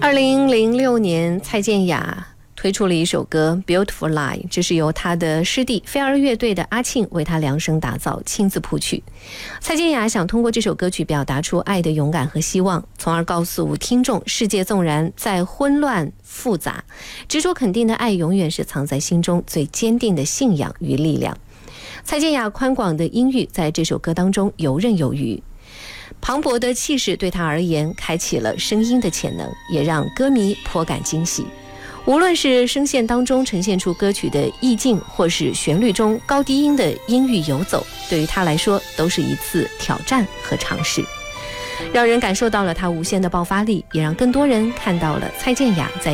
2006年，蔡健雅推出了一首歌《Beautiful Lie》，这是由他的师弟飞儿乐队的阿庆为他量身打造，亲自谱曲。蔡健雅想通过这首歌曲表达出爱的勇敢和希望，从而告诉听众，世界纵然再混乱复杂，执着肯定的爱永远是藏在心中最坚定的信仰与力量。蔡健雅宽广的音域在这首歌当中游刃有余，磅礴的气势对他而言开启了声音的潜能，也让歌迷颇感惊喜。无论是声线当中呈现出歌曲的意境，或是旋律中高低音的音域游走，对于他来说都是一次挑战和尝试，让人感受到了他无限的爆发力，也让更多人看到了蔡健雅在